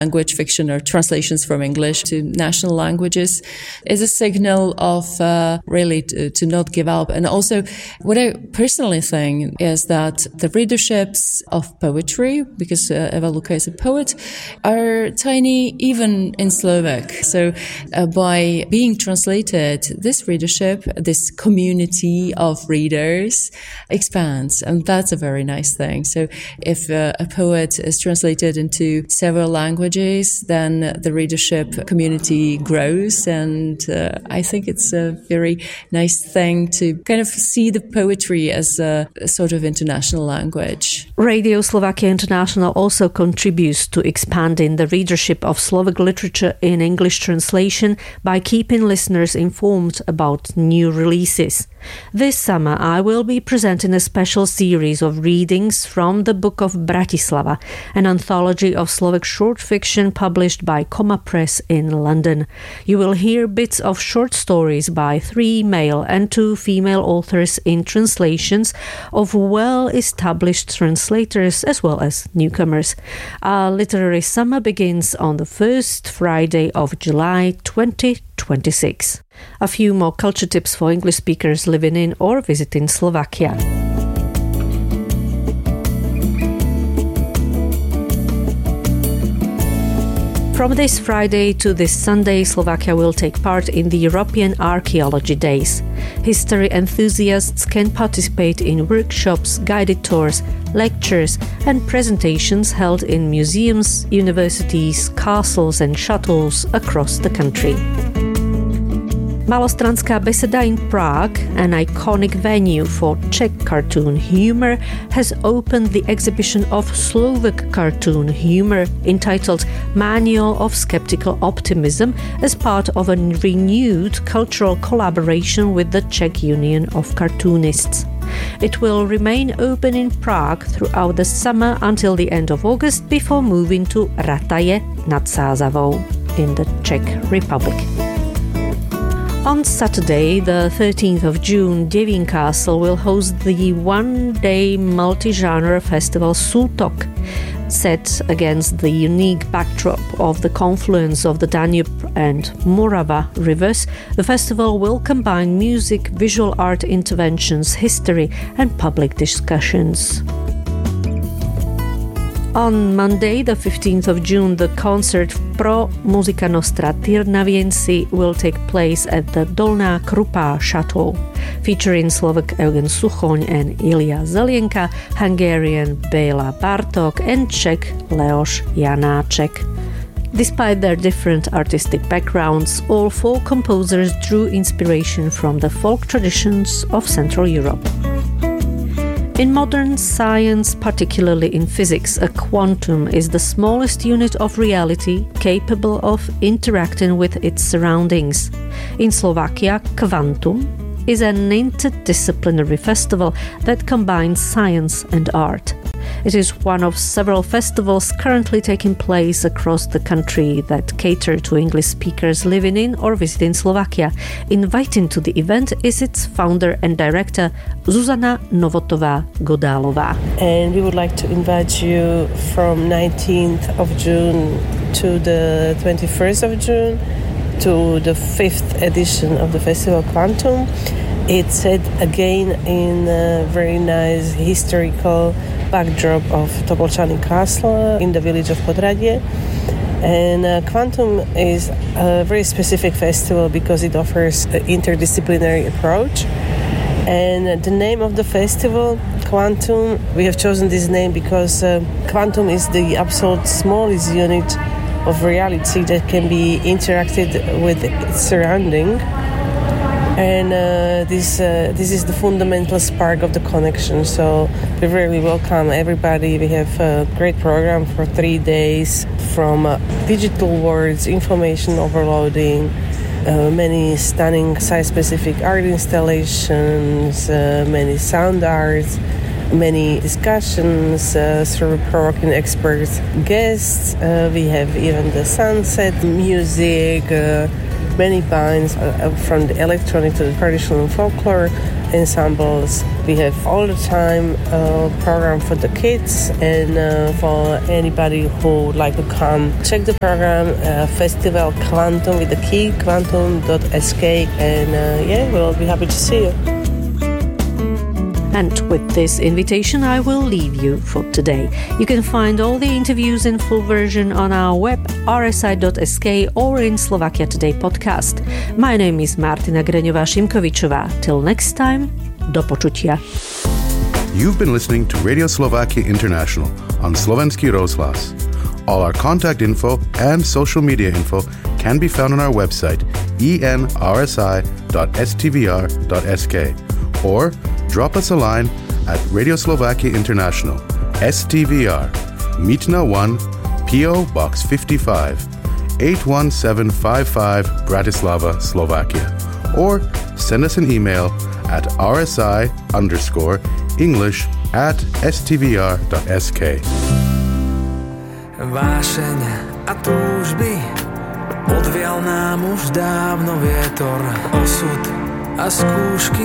language fiction or translations from English to national languages is a signal of really to not give up. And also what I personally think is that the readerships of poetry, because Eva Luka is a poet, are tiny even in Slovak. So by being translated, this readership, this community of readers expands, and that's a very nice thing. So if a poet is translated into several languages, then the readership community grows, and I think it's a very nice thing to kind of see the poetry as a sort of international language. Radio Slovakia International also contributes to expanding the readership of Slovak literature in English translation by keeping listeners informed about new releases. This summer I will be presenting a special series of readings from the Book of Bratislava, an anthology of Slovak short fiction published by Coma Press in London. You will hear bits of short stories by 3 male and 2 female authors in translations of well-established translators as well as newcomers. Our literary summer begins on the first Friday of July 2026. A few more culture tips for English speakers living in or visiting Slovakia. From this Friday to this Sunday, Slovakia will take part in the European Archaeology Days. History enthusiasts can participate in workshops, guided tours, lectures and presentations held in museums, universities, castles and shuttles across the country. Malostranská beseda in Prague, an iconic venue for Czech cartoon humor, has opened the exhibition of Slovak cartoon humor entitled Manual of Skeptical Optimism as part of a renewed cultural collaboration with the Czech Union of Cartoonists. It will remain open in Prague throughout the summer until the end of August before moving to Rataje nad Sázavou in the Czech Republic. On Saturday, the 13th of June, Devín Castle will host the one-day multi-genre festival Sultok. Set against the unique backdrop of the confluence of the Danube and Morava rivers, the festival will combine music, visual art interventions, history and public discussions. On Monday, the 15th of June, the concert Pro Musica Nostra Tyrnaviensi will take place at the Dolná Krupa Chateau, featuring Slovak Eugen Suchoň and Ilya Zelienka, Hungarian Béla Bartók and Czech Leoš Janáček. Despite their different artistic backgrounds, all 4 composers drew inspiration from the folk traditions of Central Europe. In modern science, particularly in physics, a quantum is the smallest unit of reality capable of interacting with its surroundings. In Slovakia, Kvantum is an interdisciplinary festival that combines science and art. It is one of several festivals currently taking place across the country that cater to English speakers living in or visiting Slovakia. Inviting to the event is its founder and director, Zuzana Novotová-Godálová. And we would like to invite you from 19th of June to the 21st of June to the 5th edition of the festival Quantum. It's set again in a very nice historical backdrop of Topolčany Castle in the village of Podradie. And Quantum is a very specific festival because it offers an interdisciplinary approach. And the name of the festival, Quantum, we have chosen this name because Quantum is the absolute smallest unit of reality that can be interacted with its surrounding. And this is the fundamental spark of the connection. So we really welcome everybody. We have a great program for 3 days, from digital words, information overloading, many stunning site-specific art installations, many sound arts, many discussions through provoking expert guests. We have even the sunset music, many bands from the electronic to the traditional folklore, ensembles. We have all the time a program for the kids and for anybody who would like to come. Check the program, Festival Quantum with the key, quantum.sk, and we'll be happy to see you. And with this invitation, I will leave you for today. You can find all the interviews in full version on our web, rsi.sk, or in Slovakia Today podcast. My name is Martina Greňová-Šimkovičová. Till next time, do počutia. You've been listening to Radio Slovakia International on Slovenský rozhlas. All our contact info and social media info can be found on our website, enrsi.stvr.sk, or drop us a line at Radio Slovakia International, STVR, Mítna 1, PO Box 55, 81755, Bratislava, Slovakia. Or send us an email at rsi_English@stvr.sk. Vášeň a túžby odvial nám už dávno vietor, osud a skúšky